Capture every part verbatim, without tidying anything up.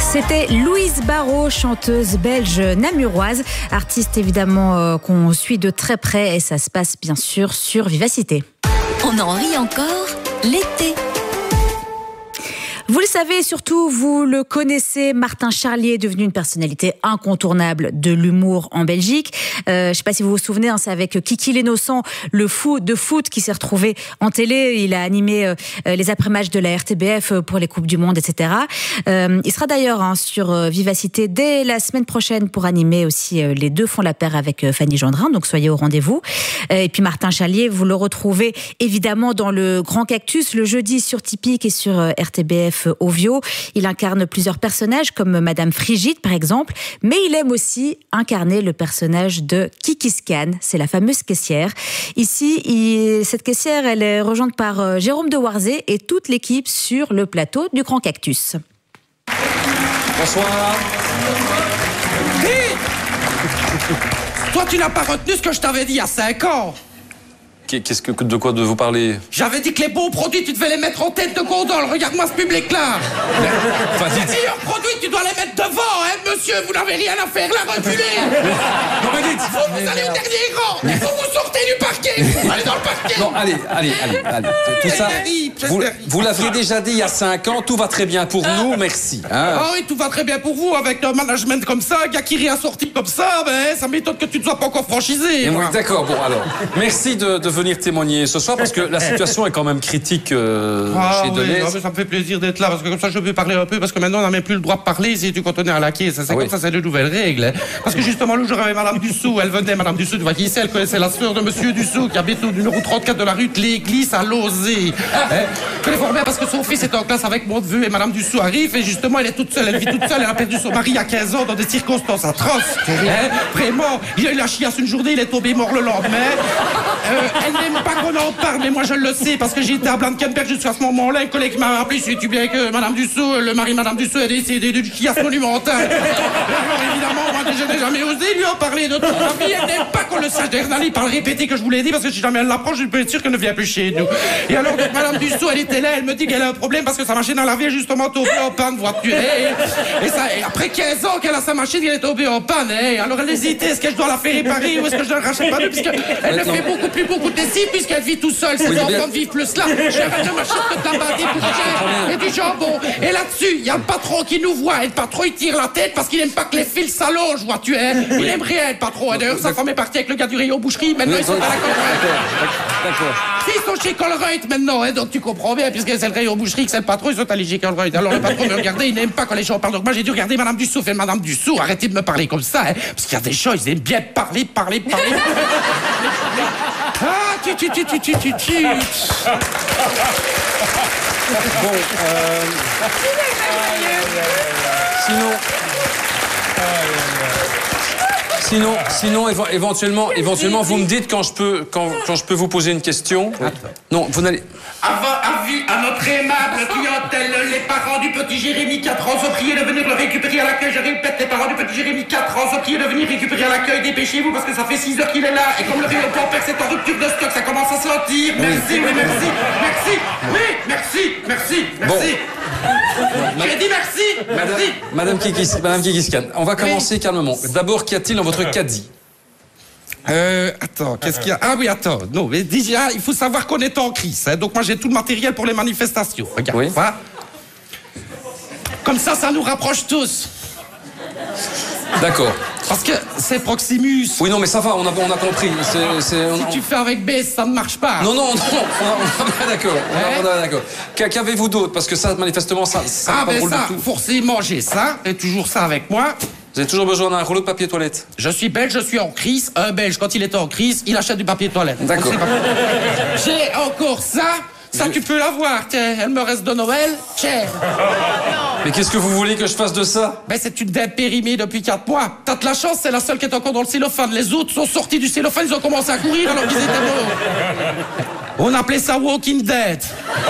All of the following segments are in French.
C'était Louise Barrault, chanteuse belge namuroise, artiste évidemment euh, qu'on suit de très près et ça se passe bien sûr sur Vivacité. On en rit encore l'été. Vous le savez, surtout, vous le connaissez, Martin Charlier est devenu une personnalité incontournable de l'humour en Belgique. Euh, je ne sais pas si vous vous souvenez, hein, c'est avec Kiki l'Innocent, le fou de foot qui s'est retrouvé en télé. Il a animé euh, les après-matchs de la R T B F pour les Coupes du Monde, et cetera. Euh, il sera d'ailleurs hein, sur euh, Vivacité dès la semaine prochaine pour animer aussi euh, Les Deux font la paire avec euh, Fanny Gendrin, donc soyez au rendez-vous. Euh, et puis Martin Charlier, vous le retrouvez évidemment dans le Grand Cactus, le jeudi sur Typique et sur euh, R T B F Ovio. Il incarne plusieurs personnages comme Madame Frigide par exemple, mais il aime aussi incarner le personnage de Kiki Scan, c'est la fameuse caissière. Ici, il, cette caissière, elle est rejointe par euh, Jérôme de Warzé et toute l'équipe sur le plateau du Grand Cactus. Bonsoir. Hé! Toi, tu n'as pas retenu ce que je t'avais dit il y a cinq ans. Qu'est-ce que, de quoi de vous parler? J'avais dit que les bons produits, tu devais les mettre en tête de gondole. Regarde-moi ce public-là. Les meilleurs produits, tu dois les mettre devant, hein, monsieur. Vous n'avez rien à faire là, reculez. Non, mais dites. Vous, vous allez au dernier rang. Il faut vous sortez du parquet. Vous allez dans le parquet. Non, allez, allez, allez, allez. Tout ça, vous, vous l'aviez déjà dit il y a cinq ans. Tout va très bien pour nous, merci. Hein. Ah oui, tout va très bien pour vous. Avec un management comme ça, un gars qui rit assorti comme ça, ben, ça m'étonne que tu ne sois pas encore franchisé. Oui, d'accord, bon, alors. Merci de, de venir témoigner ce soir parce que la situation est quand même critique euh, ah, chez oui, Deleuze. Ah, ça me fait plaisir d'être là parce que comme ça je peux parler un peu parce que maintenant on n'a même plus le droit de parler si tu continues à laquer. Ça, c'est ah, comme oui. ça, c'est de nouvelles règles. Hein. Parce que justement, le jour avec Madame Dussault, elle venait, Madame Dussault, tu vois qui c'est, elle connaissait la sœur de Monsieur Dussault qui habite au numéro trente-quatre de la rue de l'Église à Lauzé. Hein. Je connais fort bien parce que son fils est en classe avec mon neveu et Madame Dussault arrive et justement elle est toute seule, elle vit toute seule, elle a perdu son mari il y a quinze ans dans des circonstances atroces. Hein. Vraiment, il a eu la chiasse une journée, il est tombé mort le lendemain. Euh, elle n'aime pas qu'on en parle, mais moi je le sais parce que j'étais à Blankenberg jusqu'à ce moment-là. Un collègue m'a appelé, sais-tu bien que Madame Dussault, le mari de Madame Dussault, est décédé d'une chiasse monumentale. Alors évidemment, moi je n'ai jamais osé lui en parler de toute ma vie. Elle n'aime pas qu'on le sache. D'ailleurs, il parle répété que je vous l'ai dit parce que si jamais elle l'approche, je peux être sûr qu'elle ne vient plus chez nous. Et alors donc Madame Dussault, elle était là, elle me dit qu'elle a un problème parce que sa machine à laver est justement tombée en panne, vois-tu. Et, et, ça, et après quinze ans qu'elle a sa machine, elle est tombée en panne. Et alors elle hésitait, est-ce que je dois la faire réparer ou est-ce que je ne la rachète pas mieux puisqu'elle ne fait beaucoup plus beaucoup de lessive puisqu'elle vit tout seule. Ses oui, enfants vivent plus là. Je rêve de m'acheter de la bâtie pour cher et du jambon. Et là-dessus, il y a le patron qui nous voit. Et le patron, il tire la tête parce qu'il n'aime pas que les fils s'allongent, vois-tu. Hein. Il aime rien, le patron. D'ailleurs, sa femme est partie avec le gars du rayon boucherie. Maintenant, ils sont à la Colruyt. D'accord. Ils sont chez Colruyt maintenant, hein, donc tu comprends bien, puisque c'est le rayon boucherie que c'est le patron, ils sont allés chez Colruyt. Alors le patron me regardait, il n'aime pas quand les gens parlent. Donc moi, j'ai dû regarder Madame Dussault. Et Madame Dussault, arrêtez de me parler comme ça, hein, parce qu'il y a des gens, ils aiment bien parler, parler, parler. Ah, tu, tu, tu, tu, tu, tu, tu. Bon, euh... Sinon... Sinon, sinon évo éventuellement, éventuellement, vous me dites quand je peux, quand, quand je peux vous poser une question. Non, vous n'allez... Avant, avis à notre aimable clientèle, les parents du petit Jérémy, quatre ans, sont priés de venir le récupérer à l'accueil. Je répète, les parents du petit Jérémy, quatre ans, sont priés de venir récupérer à l'accueil. Dépêchez-vous parce que ça fait six heures qu'il est là. Et comme le rayon Pampers c'est en rupture de stock, ça commence à sentir. Merci, oui, merci, merci, oui, merci, merci, merci. Bon. J'ai dit merci, Madame, merci. Madame Kiki, Madame Kiki Scan, on va commencer oui. calmement. D'abord, qu'y a-t-il dans votre caddie? Euh, attends, qu'est-ce qu'il y a? Ah oui, attends, non, mais déjà, il faut savoir qu'on est en crise, hein, donc moi j'ai tout le matériel pour les manifestations. Regarde, oui. ça. Comme ça, ça nous rapproche tous. D'accord. Parce que c'est Proximus. Oui, non, mais ça va, on a, on a compris. C'est, c'est, on... Si tu fais avec B, ça ne marche pas. Non, non, non, on est d'accord. On est d'accord. Qu'avez-vous d'autre? Parce que ça, manifestement, ça, ça ah, pas ben drôle ça, du tout. Forcément, j'ai ça, et toujours ça avec moi. Vous avez toujours besoin d'un rouleau de papier toilette? Je suis belge, je suis en crise. Un belge, quand il est en crise, il achète du papier toilette. D'accord. J'ai encore ça. Ça, tu peux l'avoir, tiens. Elle me reste de Noël. Tiens. Mais qu'est-ce que vous voulez que je fasse de ça? Ben, c'est une dette périmée depuis quatre mois. T'as de la chance, c'est la seule qui est encore dans le cellophane. Les autres sont sortis du cellophane, ils ont commencé à courir alors qu'ils étaient morts. On appelait ça Walking Dead.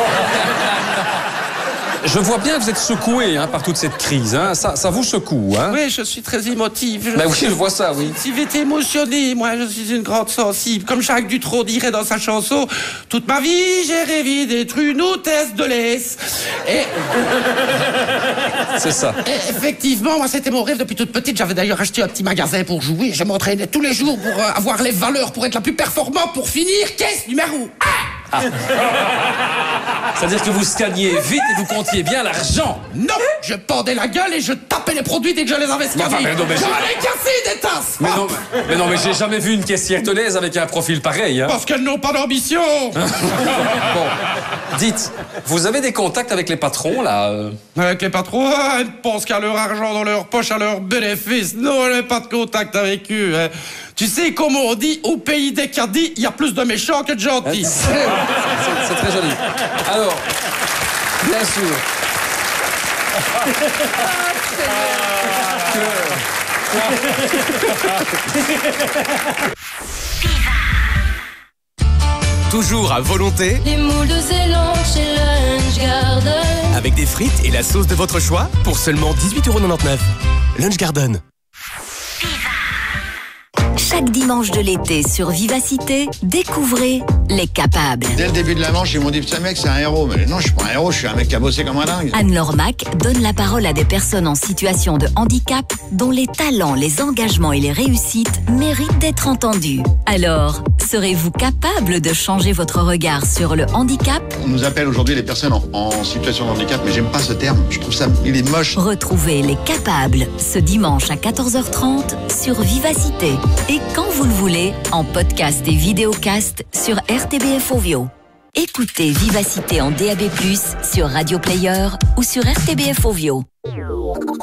Je vois bien que vous êtes secoué hein, par toute cette crise. Hein. Ça, ça vous secoue. Hein. Oui, je suis très émotive. Ben oui, je vois ça, oui. Si j'étais émotionnée, moi, je suis une grande sensible. Comme Jacques Dutronc dirait dans sa chanson, toute ma vie, j'ai rêvé d'être une hôtesse de l'aise. Et... C'est ça. Et effectivement, moi, c'était mon rêve depuis toute petite. J'avais d'ailleurs acheté un petit magasin pour jouer. Je m'entraînais tous les jours pour euh, avoir les valeurs, pour être la plus performante, pour finir caisse numéro un. Ah. C'est-à-dire que vous scanniez vite et vous comptiez bien l'argent. Non, je pendais la gueule et je tapais les produits dès que je les avais scannés. Enfin, mais non, mais je j'ai- les cassais des tasses. Mais non, mais non, mais j'ai jamais vu une caissière tenaise avec un profil pareil. Hein. Parce qu'elles n'ont pas d'ambition. Bon, dites, vous avez des contacts avec les patrons, là euh Avec les patrons, ah, ils ne pensent qu'à leur argent dans leur poche, à leurs bénéfices. Non, elle n'a pas de contact avec eux. Hein. Tu sais, comme on dit, au pays des caddies, il y a plus de méchants que de gentils. C'est c'est très joli. Alors, bien sûr. Toujours à volonté, Les moules de Zélande chez Lunch Garden. avec des frites et la sauce de votre choix pour seulement dix-huit euros quatre-vingt-dix-neuf. Lunch Garden. Chaque dimanche de l'été sur Vivacité, découvrez Les Capables. Dès le début de la manche, ils m'ont dit, ce mec, c'est un héros. Mais non, je suis pas un héros, je suis un mec qui a bossé comme un dingue. Anne-Laure Mac donne la parole à des personnes en situation de handicap dont les talents, les engagements et les réussites méritent d'être entendus. Alors, serez-vous capable de changer votre regard sur le handicap ? On nous appelle aujourd'hui les personnes en, en situation de handicap, mais j'aime pas ce terme. Je trouve ça, il est moche. Retrouvez Les Capables ce dimanche à quatorze heures trente sur Vivacité. Et quand vous le voulez, en podcast et vidéocast sur R T B F Ovio. Écoutez Vivacité en D A B plus, sur Radio Player ou sur R T B F Ovio.